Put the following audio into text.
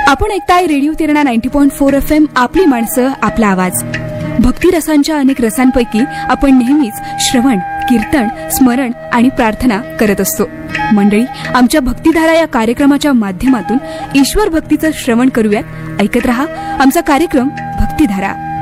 आपण ऐकताय radio तिरणा 90.4 FM, आपली माणसं आपला आवाज. भक्ती रसांच्या अनेक रसांपैकी आपण नेहमीच श्रवण, कीर्तन, स्मरण आणि प्रार्थना करत असतो. मंडळी, आमच्या भक्तिधारा या कार्यक्रमाच्या माध्यमातून ईश्वर भक्तीचं श्रवण करूयात. ऐकत रहा आमचा कार्यक्रम भक्तिधारा.